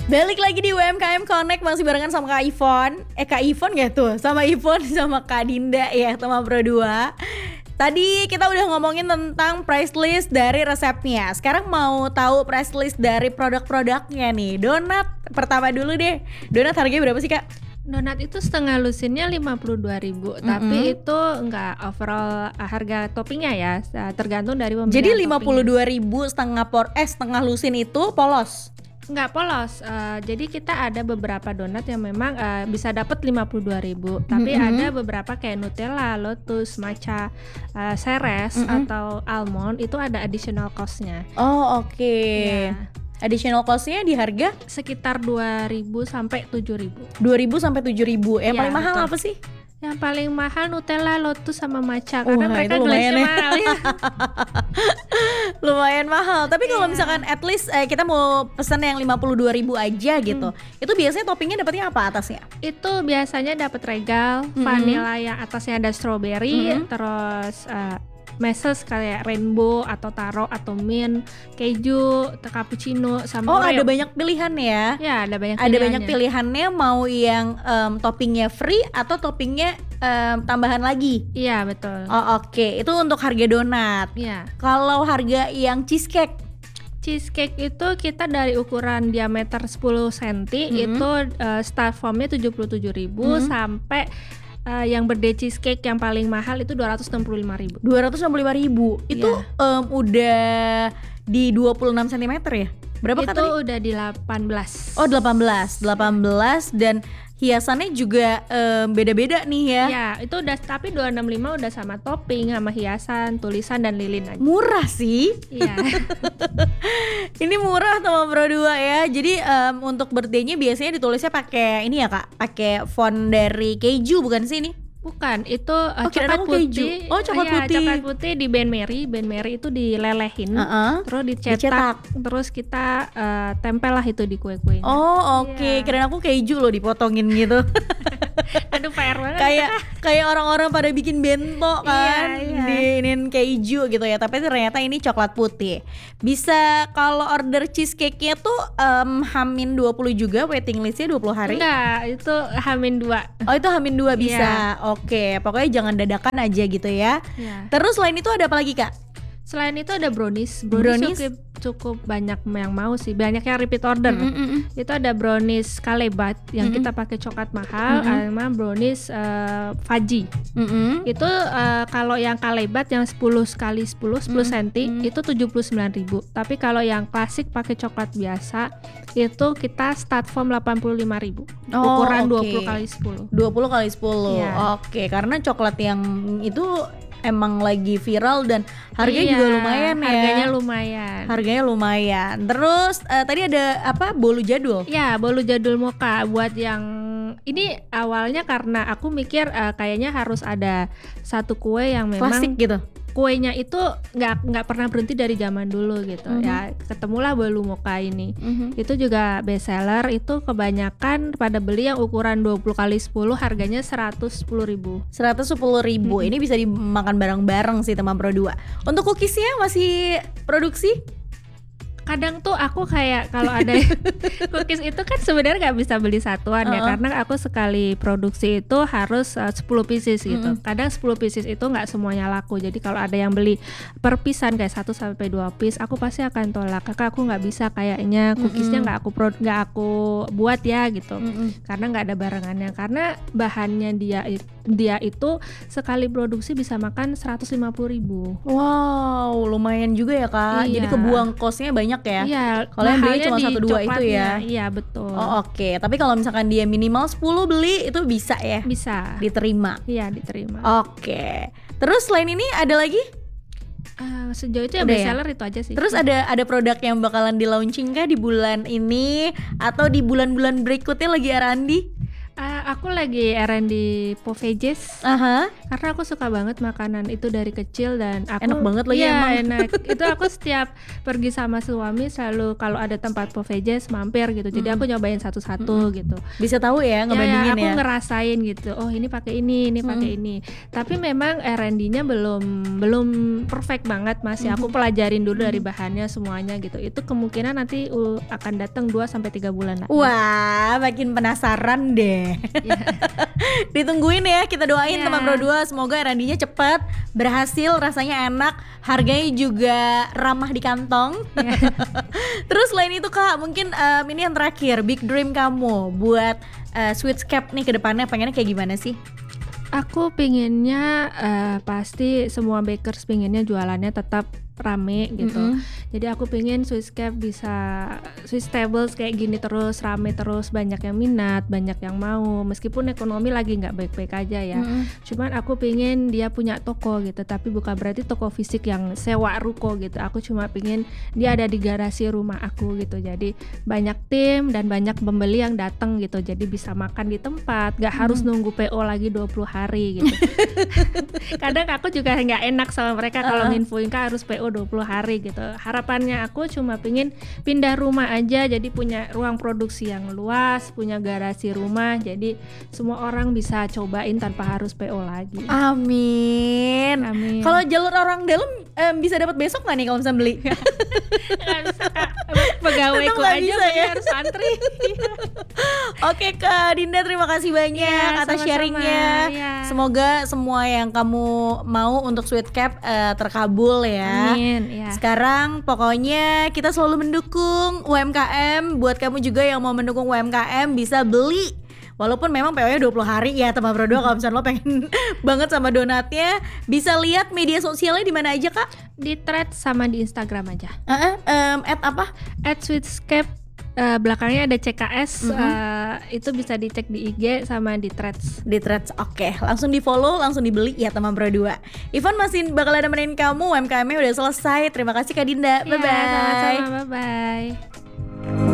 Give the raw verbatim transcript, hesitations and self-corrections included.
Balik lagi di U M K M Connect, masih barengan sama Kak Ivon. Eh Kak Ivon gak tuh? Sama Ivon sama Kak Dinda ya, sama Pro dua. Tadi kita udah ngomongin tentang price list dari resepnya. Sekarang mau tahu price list dari produk-produknya nih. Donat pertama dulu deh. Donat harganya berapa sih Kak? Donat itu setengah lusinnya lima puluh dua ribu, mm-hmm. tapi itu enggak overall harga toppingnya ya, tergantung dari pembelian. Jadi lima puluh dua ribu setengah por eh setengah lusin itu polos. Enggak polos, uh, jadi kita ada beberapa donat yang memang uh, bisa dapat lima puluh dua ribu, tapi mm-hmm. ada beberapa kayak Nutella, Lotus, Matcha, uh, Ceres mm-hmm. atau Almond itu ada additional cost-nya. Oh oke. Okay. Ya. Additional cost-nya di harga sekitar dua ribu sampai tujuh ribu. dua ribu sampai tujuh ribu. Yang ya, paling mahal betul. Apa sih? Yang paling mahal Nutella, Lotus sama Matcha, oh, karena mereka gelasnya ya. mahal ya. Lumayan mahal. Tapi kalau yeah. misalkan at least eh, kita mau pesan yang lima puluh dua ribu aja gitu. Hmm. Itu biasanya toppingnya dapatnya apa atasnya? Itu biasanya dapat regal, hmm. vanilla yang atasnya ada strawberry, hmm. terus uh, meses kayak rainbow atau taro atau mint, keju, cappuccino sama oh, Oreo. Ada banyak pilihan ya? Ya, ada banyak ada pilihannya. banyak pilihannya, mau yang um, toppingnya free atau toppingnya um, tambahan lagi? Iya, betul. Oh, oke. Okay. Itu untuk harga donat. Iya. Kalau harga yang cheesecake? Cheesecake itu kita dari ukuran diameter sepuluh sentimeter, mm-hmm. itu uh, start formnya tujuh puluh tujuh ribu mm-hmm. sampai Uh, yang birthday cheesecake yang paling mahal itu dua ratus enam puluh lima ribu. dua ratus enam puluh lima ribu. Itu yeah. um, udah di dua puluh enam sentimeter ya? Berapa itu kata tadi? Udah di delapan belas. Oh, delapan belas. delapan belas dan hiasannya juga um, beda-beda nih ya. Ya, itu udah, tapi dua ratus enam puluh lima udah sama topping, sama hiasan, tulisan dan lilin aja. Murah sih. Iya. Ini murah sama Pro dua ya. Jadi um, untuk birthday-nya biasanya ditulisnya pakai ini ya Kak, pakai font dari keju bukan sih ini? Bukan, itu uh, oh, coklat putih. Oh, coklat ya, putih. Coklat putih di Ben Mary, Ben Mary itu dilelehin, uh-uh. terus dicetak, dicetak, terus kita uh, tempel lah itu di kue-kuenya. Oh, oke. Okay. Yeah. Kirain aku keju loh dipotongin gitu. Aduh, fair banget. Kayak kayak orang-orang pada bikin bento kan, iya, iya. diinin keju gitu ya. Tapi ternyata ini coklat putih. Bisa kalau order cheesecake-nya tuh um, hamin dua puluh juga, waiting list-nya dua puluh hari? Enggak, itu hamin dua. Oh, itu hamin dua bisa. Iya. Oke, pokoknya jangan dadakan aja gitu ya. Iya. Terus selain itu ada apa lagi Kak? Selain itu ada brownies. Brownies, brownies? Cukup, cukup banyak yang mau sih. Banyak yang repeat order. Mm-mm. Itu ada brownies kalebat yang Mm-mm. kita pakai coklat mahal, sama brownies uh, fudgy. Mm-mm. Itu uh, kalau yang kalebat yang sepuluh kali sepuluh, sepuluh sentimeter itu tujuh puluh sembilan ribu. Tapi kalau yang klasik pakai coklat biasa itu kita start from delapan puluh lima ribu. Oh, ukuran okay. dua puluh kali sepuluh. dua puluh kali sepuluh. Yeah. Oke, okay. Karena coklat yang itu emang lagi viral dan harganya iya, juga lumayan ya. Harganya lumayan. Harganya lumayan. Terus uh, tadi ada apa? Bolu jadul. Ya, bolu jadul mocha buat yang ini awalnya karena aku mikir uh, kayaknya harus ada satu kue yang memang klasik gitu. Kuenya itu nggak nggak pernah berhenti dari zaman dulu gitu. Mm-hmm. Ya ketemulah bolu mocha ini. Mm-hmm. Itu juga best seller. Itu kebanyakan pada beli yang ukuran dua puluh kali sepuluh harganya seratus sepuluh ribu. seratus sepuluh ribu. Mm-hmm. Ini bisa dimakan bareng-bareng sih teman Pro dua. Untuk cookiesnya masih produksi? Kadang tuh aku kayak kalau ada cookies itu kan sebenarnya nggak bisa beli satuan uh-uh. ya, karena aku sekali produksi itu harus uh, sepuluh pieces gitu. Mm-hmm. Kadang sepuluh pieces itu nggak semuanya laku. Jadi kalau ada yang beli per pisan kayak satu sampai dua piece, aku pasti akan tolak. Kakak, aku nggak bisa kayaknya cookiesnya nggak aku pro- nggak aku buat ya gitu. Mm-hmm. Karena nggak ada barengannya. Karena bahannya dia dia itu sekali produksi bisa makan seratus lima puluh ribu. Wow, lumayan juga ya Kak. Iya. Jadi kebuang costnya banyak ya. Iya, kalau yang beli cuma satu dua itu ya. Iya, betul. Oh, oke. Okay. Tapi kalau misalkan dia minimal sepuluh beli itu bisa ya? Bisa. Diterima. Iya, diterima. Oke. Okay. Terus selain ini ada lagi? Uh, sejauh itu yang best seller ya? Itu aja sih. Terus ada ada produk yang bakalan di launching kah di bulan ini atau di bulan-bulan berikutnya lagi R and D? Uh, aku lagi R and D Pauvages. Aha. Karena aku suka banget makanan itu dari kecil dan aku Enak banget lagi iya, emang. enak. Itu aku setiap pergi sama suami selalu kalau ada tempat Pauvages mampir gitu. Jadi aku nyobain satu-satu gitu. Bisa tahu ya ngebandingin ya, aku ya. ngerasain gitu. Oh, ini pakai ini, ini pakai ini. Tapi memang R and D-nya belum belum perfect banget, masih aku pelajarin dulu dari bahannya semuanya gitu. Itu kemungkinan nanti uh, akan datang dua sampai tiga bulan lagi. Wah, makin penasaran deh. Ya. Ditungguin ya, kita doain Ya. teman Pro dua semoga R and D-nya cepat, berhasil, rasanya enak, harganya juga ramah di kantong. Ya. Terus selain itu Kak, mungkin um, ini yang terakhir, big dream kamu buat uh, Sweetscape nih ke depannya pengennya kayak gimana sih? Aku pinginnya uh, pasti semua bakers pinginnya jualannya tetap rame gitu. Mm-hmm. Jadi aku pingin Sweetscape bisa Swiss tables kayak gini terus rame terus, banyak yang minat, banyak yang mau. Meskipun ekonomi lagi nggak baik-baik aja ya. Mm-hmm. Cuman aku pingin dia punya toko gitu, tapi bukan berarti toko fisik yang sewa ruko gitu. Aku cuma pingin dia ada di garasi rumah aku gitu. Jadi banyak tim dan banyak pembeli yang datang gitu. Jadi bisa makan di tempat, nggak harus nunggu P O lagi dua puluh hari gitu. Kadang aku juga nggak enak sama mereka kalau Uh-uh. nginfoin Kak harus P O dua puluh hari gitu. Harapannya aku cuma pingin pindah rumah aja, jadi punya ruang produksi yang luas, punya garasi rumah, jadi semua orang bisa cobain tanpa harus P O lagi. Amin. Amin. Kalau jalur orang dalam em, bisa dapat besok nggak nih kalau misalnya beli? Nggak bisa Kak, pegawaiku Tetep nggak aja bisa beli ya? harus antri. Oke Kak Dinda, terima kasih banyak Iya, atas sama-sama. sharingnya. Iya. Semoga semua yang kamu mau untuk Sweetscape uh, terkabul ya. Amin. Ya. Sekarang pokoknya kita selalu mendukung U M K M. Buat kamu juga yang mau mendukung U M K M bisa beli. Walaupun memang P O-nya dua puluh hari ya teman Pro dua. Kalau misalnya lo pengen banget sama donatnya, bisa lihat media sosialnya di mana aja Kak? Di thread sama di Instagram aja. Uh-uh, um, at apa? At Sweetscape, uh, belakangnya ada C K S, Mhm. uh, itu bisa dicek di I G sama di threads. Di threads, oke, langsung di follow, langsung dibeli ya teman Pro dua. Ivan masih bakal ada nemenin kamu, U M K M-nya udah selesai. Terima kasih Kak Dinda, bye bye. Ya, sama-sama, bye bye.